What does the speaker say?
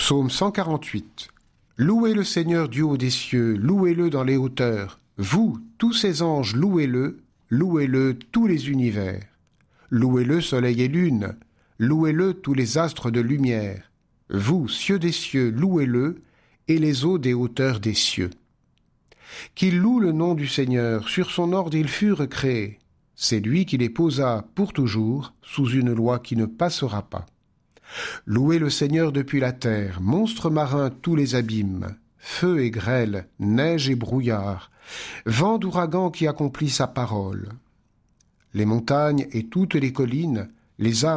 Psaume 148. Louez le Seigneur du haut des cieux, louez-le dans les hauteurs. Vous, tous ses anges, louez-le tous les univers. Louez-le soleil et lune, louez-le tous les astres de lumière. Vous, cieux des cieux, louez-le, et les eaux des hauteurs des cieux. Qu'ils louent le nom du Seigneur, sur son ordre ils furent créés. C'est lui qui les posa pour toujours, sous une loi qui ne passera pas. Louez le Seigneur depuis la terre, monstres marins tous les abîmes, feu et grêle, neige et brouillard, vent d'ouragan qui accomplit sa parole. Les montagnes et toutes les collines, les arbres